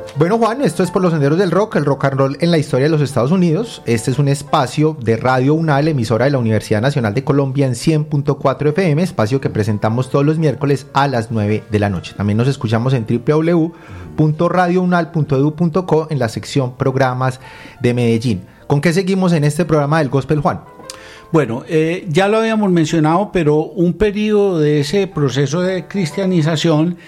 Bueno, Juan, esto es Por los Senderos del Rock, el rock and roll en la historia de los Estados Unidos. Este es un espacio de Radio UNAL, emisora de la Universidad Nacional de Colombia en 100.4 FM, espacio que presentamos todos los miércoles a las 9 de la noche. También nos escuchamos en www.radiounal.edu.co en la sección Programas de Medellín. ¿Con qué seguimos en este programa del Gospel, Juan? Bueno, ya lo habíamos mencionado, pero un periodo de ese proceso de cristianización,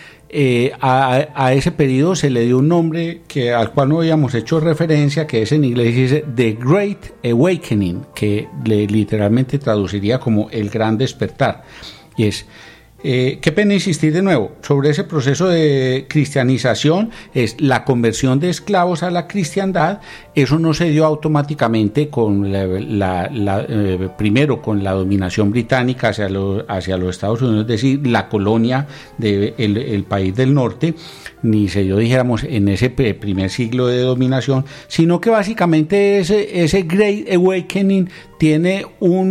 a ese periodo se le dio un nombre al cual no habíamos hecho referencia, que es en inglés dice The Great Awakening, que literalmente traduciría como el gran despertar. Y es qué pena insistir de nuevo sobre ese proceso de cristianización, es la conversión de esclavos a la cristiandad. Eso no se dio automáticamente con primero con la dominación británica hacia los Estados Unidos, es decir, la colonia del país del norte, ni se dio, dijéramos, en ese primer siglo de dominación, sino que básicamente ese Great Awakening tiene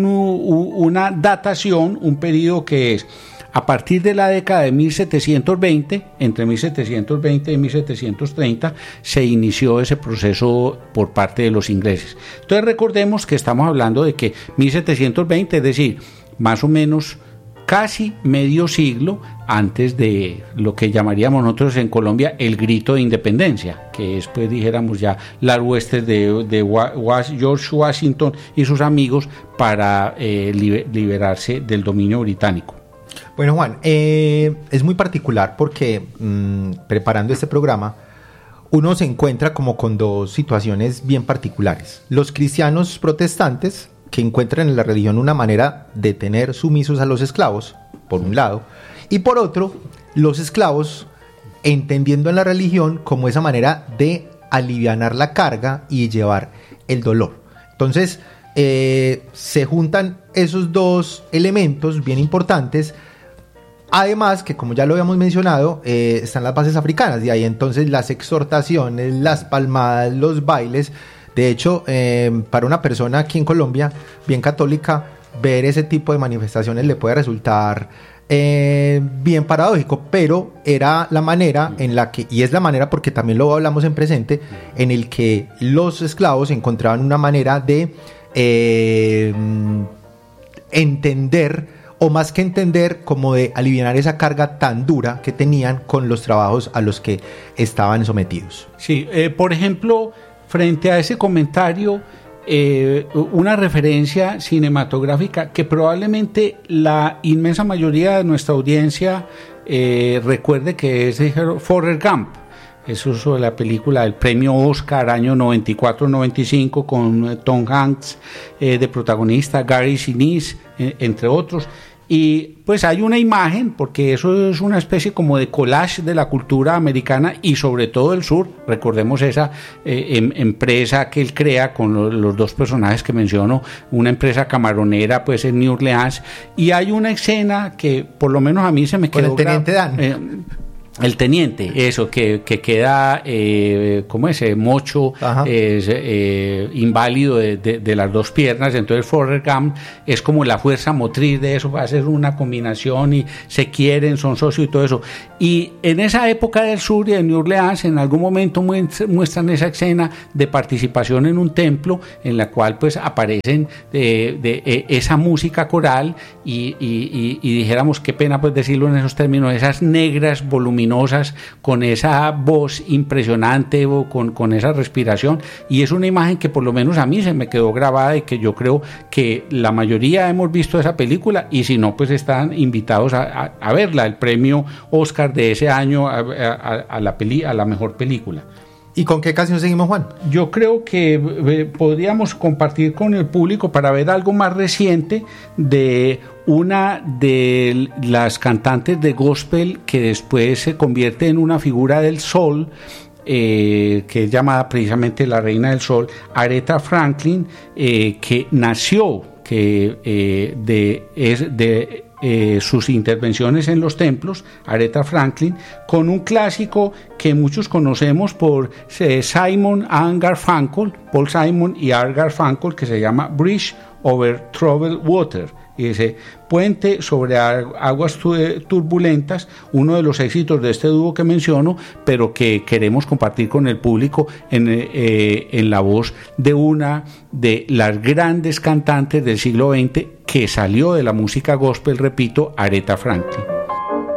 una datación, un periodo que es a partir de la década de 1720, entre 1720 y 1730, se inició ese proceso por parte de los ingleses. Entonces recordemos que estamos hablando de que 1720, es decir, más o menos casi medio siglo antes de lo que llamaríamos nosotros en Colombia el grito de independencia, que es, pues dijéramos ya, las huestes de George Washington y sus amigos para liberarse del dominio británico. Bueno, Juan, es muy particular porque preparando este programa uno se encuentra como con dos situaciones bien particulares. Los cristianos protestantes, que encuentran en la religión una manera de tener sumisos a los esclavos, por un lado, y por otro, los esclavos entendiendo en la religión como esa manera de alivianar la carga y llevar el dolor. Entonces, se juntan esos dos elementos bien importantes. Además que, como ya lo habíamos mencionado, están las bases africanas, y ahí entonces las exhortaciones, las palmadas, los bailes. De hecho, para una persona aquí en Colombia bien católica, ver ese tipo de manifestaciones le puede resultar bien paradójico, pero era la manera en la que, y es la manera porque también lo hablamos en presente, en el que los esclavos encontraban una manera de entender, o más que entender, como de aliviar esa carga tan dura que tenían con los trabajos a los que estaban sometidos. Sí, por ejemplo, frente a ese comentario, una referencia cinematográfica que probablemente la inmensa mayoría de nuestra audiencia recuerde, que es Forrest Gump. Eso es sobre la película del premio Oscar año 94-95 con Tom Hanks de protagonista, Gary Sinise, entre otros. Y pues hay una imagen, porque eso es una especie como de collage de la cultura americana y sobre todo del sur. Recordemos esa empresa que él crea con los dos personajes que menciono, una empresa camaronera pues en New Orleans, y hay una escena que por lo menos a mí se me quedó... Con el teniente Dan. El teniente, eso, que queda, ¿cómo es? Mocho, inválido de las dos piernas. Entonces Forrest Gump es como la fuerza motriz de eso, va a ser una combinación y se quieren, son socios y todo eso. Y en esa época del sur y de New Orleans, en algún momento muestran esa escena de participación en un templo, en la cual pues aparecen esa música coral y dijéramos, qué pena pues decirlo en esos términos, esas negras voluminosas, con esa voz impresionante, con esa respiración, y es una imagen que por lo menos a mí se me quedó grabada y que yo creo que la mayoría hemos visto esa película, y si no pues están invitados a verla, el premio Oscar de ese año a la mejor película. ¿Y con qué canción seguimos, Juan? Yo creo que podríamos compartir con el público para ver algo más reciente de una de las cantantes de gospel que después se convierte en una figura del soul, que es llamada precisamente la reina del soul, Aretha Franklin, que nació sus intervenciones en los templos, Aretha Franklin, con un clásico que muchos conocemos por Simon and Garfunkel, Paul Simon y Art Garfunkel, que se llama Bridge over Troubled Water, y ese puente sobre aguas turbulentas, uno de los éxitos de este dúo que menciono, pero que queremos compartir con el público en la voz de una de las grandes cantantes del siglo XX que salió de la música gospel, repito, Aretha Franklin.